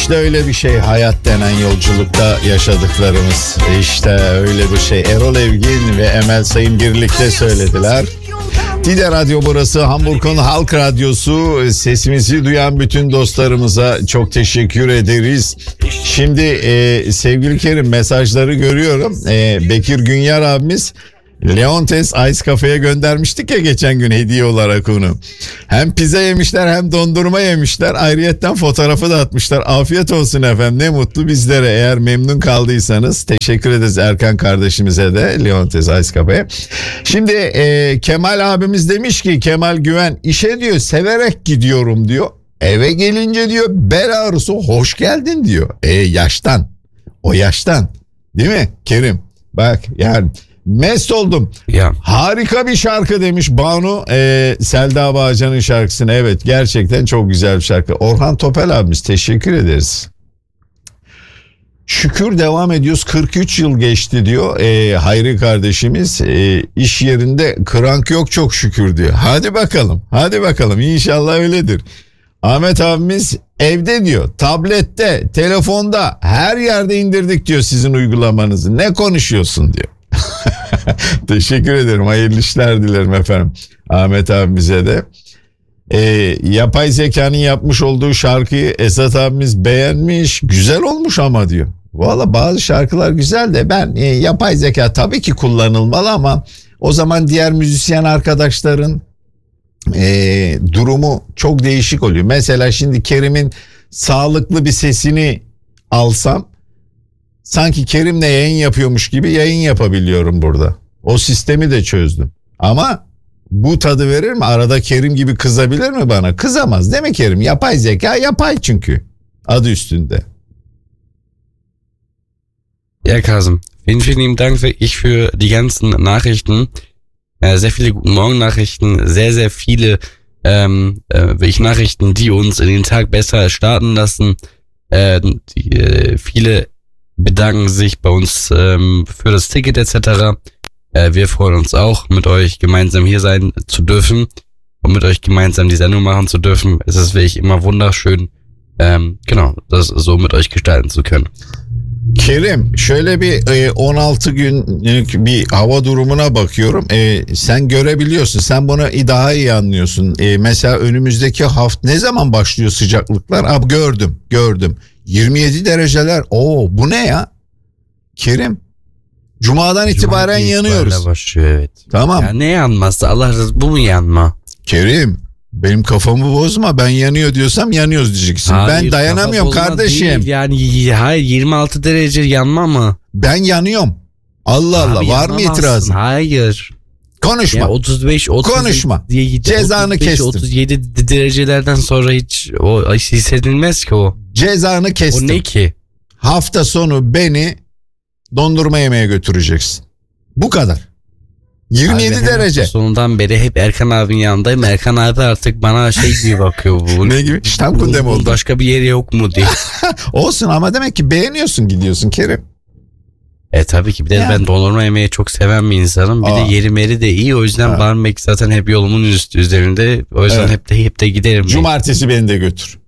İşte öyle bir şey hayat denen yolculukta yaşadıklarımız. İşte öyle bir şey. Erol Evgin ve Emel Sayın birlikte söylediler. Tide Radyo burası, Hamburg'un halk radyosu. Sesimizi duyan bütün dostlarımıza çok teşekkür ederiz. Şimdi sevgili Kerim, mesajları görüyorum. Bekir Günyar abimiz Leontes Ice Cafe'ye göndermiştik ya geçen gün hediye olarak onu. Hem pizza yemişler hem dondurma yemişler. Ayrıyetten fotoğrafı da atmışlar. Afiyet olsun efendim, ne mutlu bizlere. Eğer memnun kaldıysanız teşekkür ederiz Erkan kardeşimize de, Leontes Ice Cafe. Şimdi Kemal abimiz demiş ki, Kemal Güven, işe diyor severek gidiyorum diyor. Eve gelince diyor bel ağrısı, hoş geldin diyor. Yaştan, o yaştan değil mi Kerim? Bak yani mest oldum. Ya. Harika bir şarkı demiş Banu, Selda Bağcan'ın şarkısını. Evet, gerçekten çok güzel bir şarkı. Orhan Topel abimiz, teşekkür ederiz. Şükür devam ediyoruz. 43 yıl geçti diyor Hayri kardeşimiz. İş yerinde krank yok çok şükür diyor. Hadi bakalım, hadi bakalım, İnşallah öyledir. Ahmet abimiz evde diyor, tablette, telefonda, her yerde indirdik diyor sizin uygulamanızı. Ne konuşuyorsun diyor. Teşekkür ederim. Hayırlı işler dilerim efendim Ahmet abimize de. Yapay zekanın yapmış olduğu şarkıyı Esat abimiz beğenmiş. Güzel olmuş ama diyor. Valla bazı şarkılar güzel de ben yapay zeka tabii ki kullanılmalı ama o zaman diğer müzisyen arkadaşların durumu çok değişik oluyor. Mesela şimdi Kerim'in sağlıklı bir sesini alsam, sanki Kerim'le yayın yapıyormuş gibi yayın yapabiliyorum burada. O sistemi de çözdüm. Ama bu tadı verir mi? Arada Kerim gibi kızabilir mi bana? Kızamaz değil mi Kerim? Yapay zeka yapay çünkü. Adı üstünde. Ja, Kasim. Vielen, vielen lieben Dank wirklich für die ganzen Nachrichten. Sehr viele Guten Morgen-Nachrichten. Sehr, sehr viele wirklich Nachrichten, die uns in den Tag besser starten lassen. Viele bedanken sich bei uns für das Ticket etc. Wir freuen uns auch, mit euch gemeinsam hier sein zu dürfen und mit euch gemeinsam die Sendung machen zu dürfen. Es ist wirklich immer wunderschön, genau, das so mit euch gestalten zu können. Kerim, şöyle bir 16 günlük bir hava durumuna bakıyorum. Sen görebiliyorsun. Sen bunu daha iyi anlıyorsun. Mesela önümüzdeki hafta ne zaman başlıyor sıcaklıklar? Gördüm. 27 dereceler. Bu ne ya? Kerim. Cuma'dan itibaren yanıyoruz. Başlıyor, evet. Tamam. Ya ne yanması? Allah razı, bu mu yanma? Kerim, benim kafamı bozma. Ben yanıyor diyorsam yanıyoruz diyeceksin. Hayır, ben dayanamıyorum kardeşim. Değil, yani hayır, 26 derece yanma mı? Ben yanıyorum. Allah Abi, Allah, var mı itirazın? Hayır. Konuşma. Ya 35 30 konuşma. Cezanı 35, kestim. 37 derecelerden sonra hiç o hissedilmez ki o. Cezanı kestim. O ne ki? Hafta sonu beni dondurma yemeye götüreceksin. Bu kadar. 27 abi, derece. Sonundan beri hep Erkan abinin yanındayım. Erkan abi artık bana şey gibi bakıyor. Bu ne gibi? Stammkunde mi oldu? Başka bir yeri yok mu diye. Olsun ama demek ki beğeniyorsun, gidiyorsun Kerim. Tabii ki bir de ben dondurma yemeyi çok seven bir insanım. Bir de yeri meri de iyi. O yüzden Barmek zaten hep yolumun üzerinde. O yüzden hep de giderim. Cumartesi beni de götür.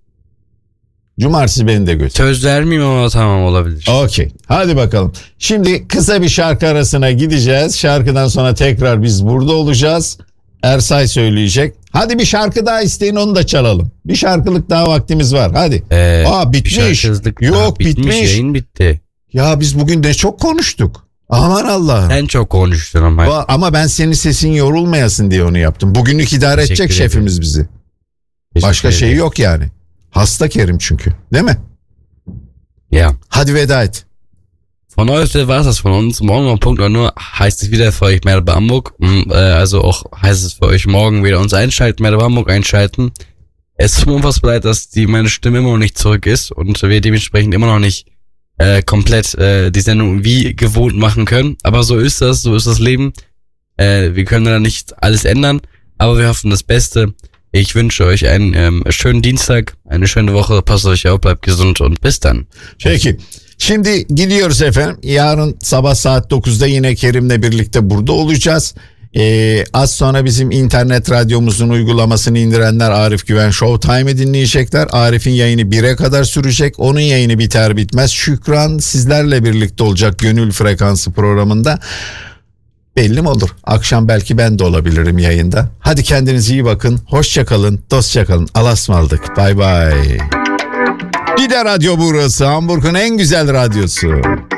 Söz vermeyeyim ama tamam, olabilir. Okey. Hadi bakalım. Şimdi kısa bir şarkı arasına gideceğiz. Şarkıdan sonra tekrar biz burada olacağız. Ersay söyleyecek. Hadi bir şarkı daha isteyin, onu da çalalım. Bir şarkılık daha vaktimiz var. Hadi. Bitmiş. Yok, bitmiş. Yayın bitti. Ya biz bugün de çok konuştuk. Aman Allah'ım. Sen çok konuştun ama. Ama ben senin sesin yorulmayasın diye onu yaptım. Bugünlük idare edecek şefimiz bizi. Başka şey yok yani. Hasta Kerim çünkü. Değil mi? Ja. Hadi veda et. Von heute war es das von uns. Morgen um Punkt Uhr heißt es wieder für euch Merhaba Hamburg. Also auch heißt es für euch morgen wieder uns einschalten, Merhaba Hamburg einschalten. Es tut mir unfassbar leid, dass meine Stimme immer noch nicht zurück ist und wir dementsprechend immer noch nicht komplett die Sendung wie gewohnt machen können. Aber so ist das Leben. Wir können da nicht alles ändern, aber wir hoffen das Beste. Ich wünsche euch einen schönen Dienstag, eine schöne Woche. Passt euch auf, bleibt gesund und bis dann. Peki. Şimdi gidiyoruz efendim. Yarın sabah saat 9'da yine Kerim'le birlikte burada olacağız. Az sonra bizim internet radyomuzun uygulamasını indirenler Arif Güven Showtime'ı dinleyecekler. Arif'in yayını 1'e kadar sürecek. Onun yayını biter bitmez Şükran sizlerle birlikte olacak Gönül Frekansı programında. Belli mi olur? Akşam belki ben de olabilirim yayında. Hadi kendinize iyi bakın. Hoşça kalın, dostça kalın. Allah'a ısmarladık. Bay bay. Bir de radyo burası. Hamburg'un en güzel radyosu.